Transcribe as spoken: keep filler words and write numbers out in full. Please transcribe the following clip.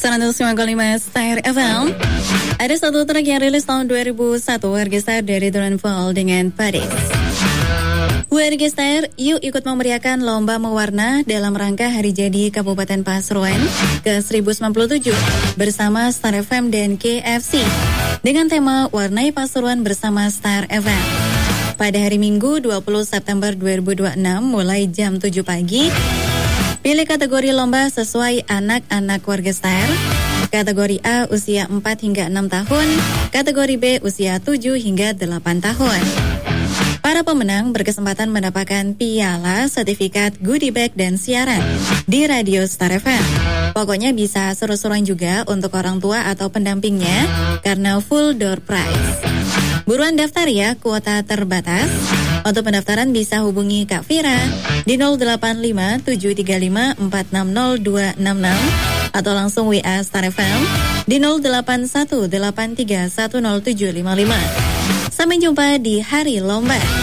seratus lima koma lima Star F M. Ada satu track yang rilis tahun dua ribu satu, Warga Star dari Drone Fall dengan Paris. Warga Star, yuk ikut memeriahkan lomba mewarna dalam rangka Hari Jadi Kabupaten Pasuruan ke seribu sembilan puluh tujuh bersama Star F M dan K F C dengan tema Warnai Pasuruan bersama Star F M. Pada hari Minggu dua puluh September dua ribu dua puluh enam mulai jam tujuh pagi, pilih kategori lomba sesuai anak-anak Warga Star. Kategori A usia empat hingga enam tahun, kategori B usia tujuh hingga delapan tahun. Para pemenang berkesempatan mendapatkan piala, sertifikat, goodie bag, dan siaran di Radio Star F M. Pokoknya bisa seru-seruan juga untuk orang tua atau pendampingnya karena full door prize. Buruan daftar ya, kuota terbatas. Untuk pendaftaran bisa hubungi Kak Vira di nol delapan lima tujuh tiga lima empat enam nol dua enam enam atau langsung W A Star F M di nol delapan satu delapan tiga satu nol tujuh lima lima. Sampai jumpa di hari lomba.